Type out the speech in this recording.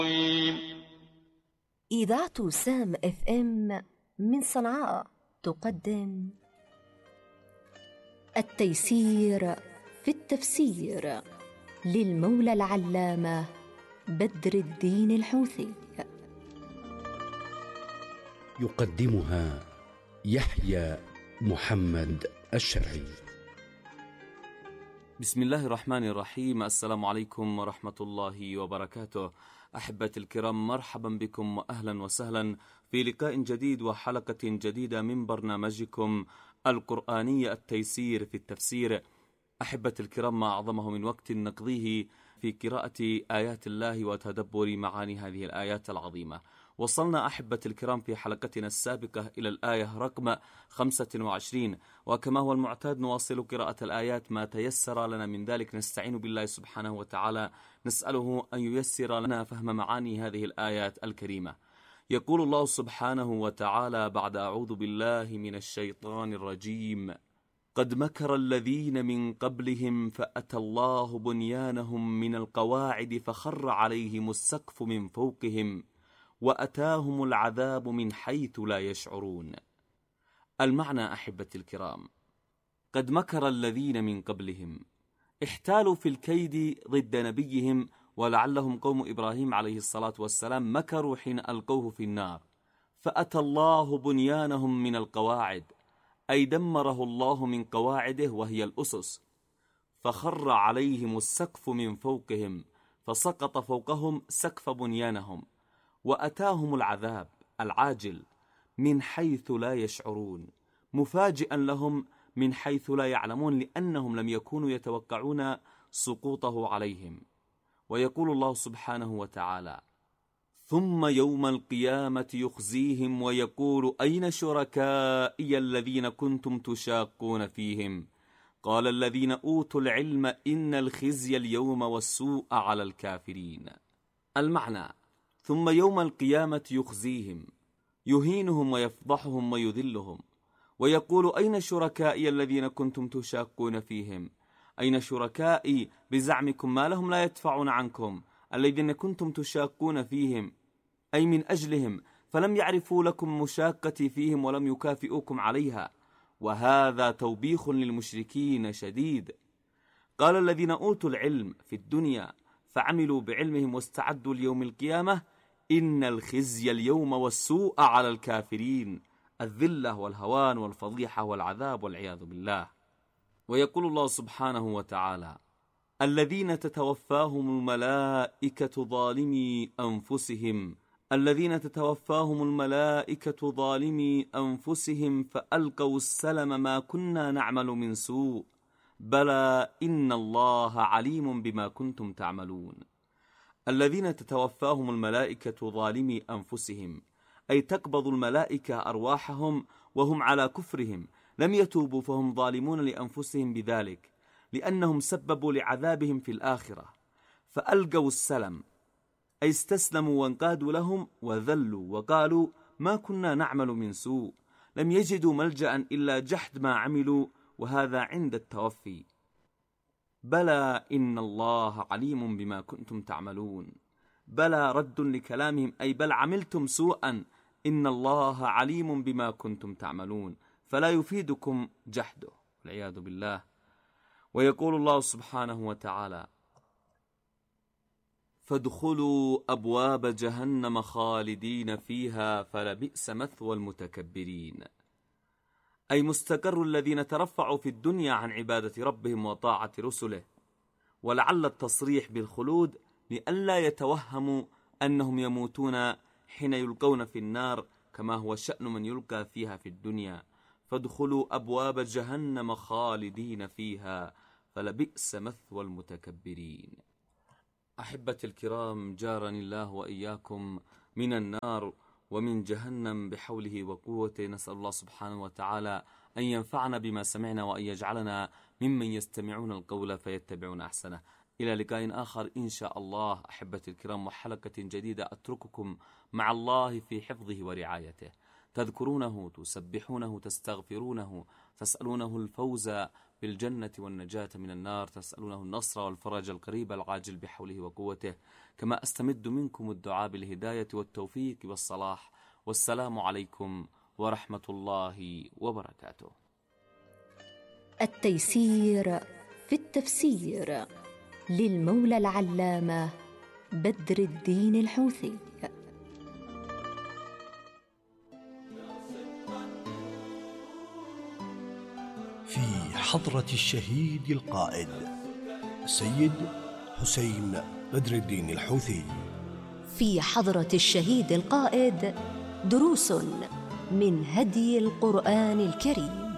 إذاعة سام اف ام من صنعاء تقدم التيسير في التفسير للمولى العلامة بدر الدين الحوثي. يقدمها يحيى محمد الشرعي. بسم الله الرحمن الرحيم. السلام عليكم ورحمة الله وبركاته. أحبتي الكرام، مرحبا بكم وأهلا وسهلا في لقاء جديد وحلقة جديدة من برنامجكم القرآني التيسير في التفسير. أحبتي الكرام، ما أعظمه من وقت نقضيه في قراءة آيات الله وتدبر معاني هذه الآيات العظيمة. وصلنا أحبتي الكرام في حلقتنا السابقة إلى الآية رقم 25، وكما هو المعتاد نواصل قراءة الآيات ما تيسر لنا من ذلك. نستعين بالله سبحانه وتعالى، نسأله أن ييسر لنا فهم معاني هذه الآيات الكريمة. يقول الله سبحانه وتعالى بعد أعوذ بالله من الشيطان الرجيم: قد مكر الذين من قبلهم فأتى الله بنيانهم من القواعد فخر عليهم السقف من فوقهم وأتاهم العذاب من حيث لا يشعرون. المعنى أحبتي الكرام: قد مكر الذين من قبلهم، احتالوا في الكيد ضد نبيهم، ولعلهم قوم إبراهيم عليه الصلاة والسلام مكروا حين ألقوه في النار. فأتى الله بنيانهم من القواعد، أي دمره الله من قواعده وهي الأسس، فخر عليهم السقف من فوقهم، فسقط فوقهم سقف بنيانهم، وأتاهم العذاب العاجل من حيث لا يشعرون، مفاجئا لهم من حيث لا يعلمون، لأنهم لم يكونوا يتوقعون سقوطه عليهم. ويقول الله سبحانه وتعالى: ثم يوم القيامة يخزيهم ويقول أين شركائي الذين كنتم تشاقون فيهم؟ قال الذين أوتوا العلم إن الخزي اليوم والسوء على الكافرين. المعنى: ثم يوم القيامة يخزيهم، يهينهم ويفضحهم ويذلهم، ويقول أين شركائي الذين كنتم تشاقون فيهم؟ أين شركائي بزعمكم ما لهم لا يدفعون عنكم الذين كنتم تشاقون فيهم، أي من أجلهم، فلم يعرفوا لكم مشاقتي فيهم ولم يكافئوكم عليها. وهذا توبيخ للمشركين شديد. قال الذين أوتوا العلم في الدنيا فعملوا بعلمهم واستعدوا ليوم القيامة إن الخزي اليوم والسوء على الكافرين، الذلة والهوان والفضيحة والعذاب والعياذ بالله. ويقول الله سبحانه وتعالى: الذين تتوفاهم الملائكة ظالمي أنفسهم، الذين تتوفاهم الملائكة ظالمي أنفسهم فألقوا السلم ما كنا نعمل من سوء بلى إن الله عليم بما كنتم تعملون. الذين تتوفاهم الملائكة ظالمي أنفسهم، أي تقبض الملائكة أرواحهم وهم على كفرهم، لم يتوبوا، فهم ظالمون لأنفسهم بذلك، لأنهم سببوا لعذابهم في الآخرة. فألقوا السلم، أي استسلموا وانقادوا لهم وذلوا وقالوا ما كنا نعمل من سوء، لم يجدوا ملجأ إلا جحد ما عملوا، وهذا عند التوفي. بلى إن الله عليم بما كنتم تعملون، بلى رد لكلامهم، أي بل عملتم سوءا، إن الله عليم بما كنتم تعملون، فلا يفيدكم جحده والعياذ بالله. ويقول الله سبحانه وتعالى: فادخلوا أبواب جهنم خالدين فيها فلبئس مثوى المتكبرين، أي مستقر الذين ترفعوا في الدنيا عن عبادة ربهم وطاعة رسله. ولعل التصريح بالخلود لئلا يتوهموا أنهم يموتون حين يلقون في النار كما هو شأن من يلقى فيها في الدنيا. فادخلوا أبواب جهنم خالدين فيها فلبئس مثوى المتكبرين. أحبتي الكرام، جارني الله وإياكم من النار ومن جهنم بحوله وقوته. نسأل الله سبحانه وتعالى أن ينفعنا بما سمعنا وأن يجعلنا ممن يستمعون القول فيتبعون أحسنه. إلى لقاء آخر إن شاء الله أحبتي الكرام، وحلقة جديدة أترككم مع الله في حفظه ورعايته، تذكرونه، تسبحونه، تستغفرونه، تسألونه الفوز بالجنة والنجاة من النار، تسألونه النصر والفرج القريب العاجل بحوله وقوته. كما أستمد منكم الدعاء بالهداية والتوفيق والصلاح. والسلام عليكم ورحمة الله وبركاته. التيسير في التفسير للمولى العلامة بدر الدين الحوثي. في حضرة الشهيد القائد السيد حسين بدر الدين الحوثي. في حضرة الشهيد القائد دروس من هدي القرآن الكريم.